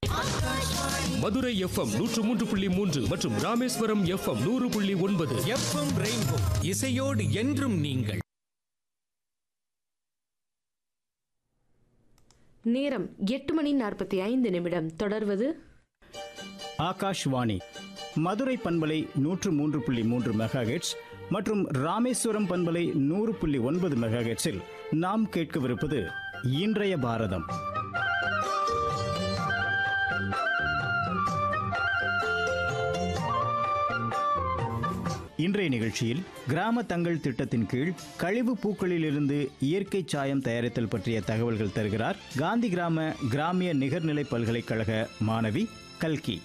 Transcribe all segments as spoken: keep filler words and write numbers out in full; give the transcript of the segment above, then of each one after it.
Madurai FM நூற்று மூன்று புள்ளி மூன்று மற்றும் ராமேஸ்வரம் எஃப்எம் நூறு புள்ளி ஒன்பது. எஃப்எம் ரெயின்போ இசையோடு என்றும் நீங்கள். நேரம் எட்டு மணி நாற்பத்தி ஐந்து நிமிடம். தொடர்வது ஆகாஷ்வாணி மதுரை பண்பலை நூற்று மூன்று புள்ளி மூன்று மெகாஹெட்ஸ் மற்றும் ராமேஸ்வரம் பண்பலை நூறு புள்ளி ஒன்பது மெகாஹெட்ஸில் நாம் கேட்கவிருப்பது இன்றைய பாரதம். இன்றைய நிகழ்ச்சியில் கிராம தங்கள் திட்டத்தின் கீழ் கழிவு பூக்களிலிருந்து இயற்கை சாயம் தயாரித்தல் பற்றிய தகவல்கள் தருகிறார் காந்தி கிராம கிராமிய நிகர்நிலை பல்கலைக்கழக மாணவி கல்கி.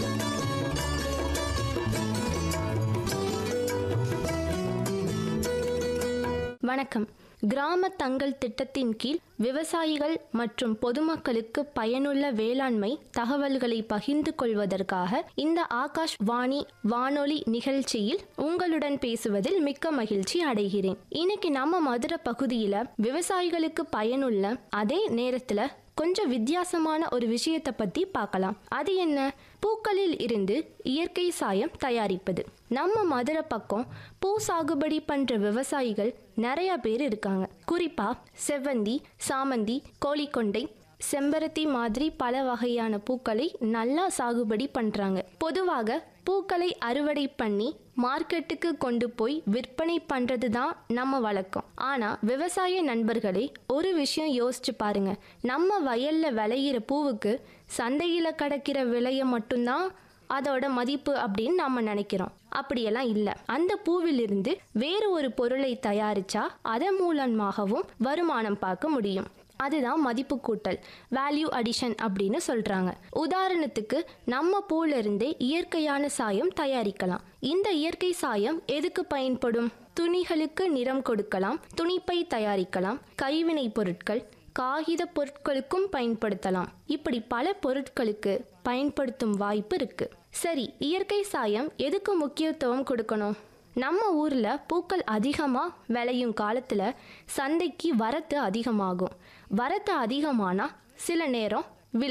வணக்கம். கிராம தங்கள் திட்டத்தின் கீழ் விவசாயிகள் மற்றும் பொதுமக்களுக்கு பயனுள்ள வேளாண்மை தகவல்களை பகிர்ந்து கொள்வதற்காக இந்த ஆகாஷ் வாணி வானொலி நிகழ்ச்சியில் உங்களுடன் பேசுவதில் மிக்க மகிழ்ச்சி அடைகிறேன். இன்னைக்கு நம்ம மதுரை பகுதியில விவசாயிகளுக்கு பயனுள்ள அதே நேரத்துல கொஞ்சம் வித்தியாசமான ஒரு விஷயத்தை பத்தி பார்க்கலாம். அது என்ன? பூக்களில் இருந்து இயற்கை சாயம் தயாரிப்பது. நம்ம மதுரை பக்கம் பூ சாகுபடி பண்ற விவசாயிகள் நிறைய பேர் இருக்காங்க. குறிப்பா செவ்வந்தி, சாமந்தி, கோழிக்கொண்டை, செம்பருத்தி மாதிரி பல வகையான பூக்களை நல்லா சாகுபடி பண்றாங்க. பொதுவாக பூக்களை அறுவடை பண்ணி மார்க்கெட்டுக்கு கொண்டு போய் விற்பனை பண்றது தான் நம்ம வழக்கம். ஆனா விவசாய நண்பர்களே, ஒரு விஷயம் யோசிச்சு பாருங்க. நம்ம வயல்ல விளையிற பூவுக்கு சந்தையில கிடைக்கிற விலைய மட்டும்தான் அதோட மதிப்பு அப்படின்னு நாம நினைக்கிறோம். அப்படியெல்லாம் இல்லை. அந்த பூவிலிருந்து வேறு ஒரு பொருளை தயாரிச்சா அதன் மூலமாகவும் வருமானம் பார்க்க முடியும். அதுதான் மதிப்பு கூட்டல், வேல்யூ அடிஷன் அப்படின்னு சொல்றாங்க. உதாரணத்துக்கு நம்ம பூல இருந்தே இயற்கையான சாயம் தயாரிக்கலாம். இந்த இயற்கை சாயம் எதுக்கு பயன்படும்? துணிகளுக்கு நிறம் கொடுக்கலாம், துணிப்பை தயாரிக்கலாம், கைவினை பொருட்கள், காகித பொருட்களுக்கும் பயன்படுத்தலாம். இப்படி பல பொருட்களுக்கு பயன்படுத்தும் வாய்ப்பு இருக்கு. சரி, இயற்கை சாயம் எதுக்கு முக்கியத்துவம் கொடுக்கணும்? நம்ம ஊர்ல பூக்கள் அதிகமா விளையும் காலத்துல சந்தைக்கு வரத்து அதிகமாகும். வரத்து அதிகமானா சில நேரம்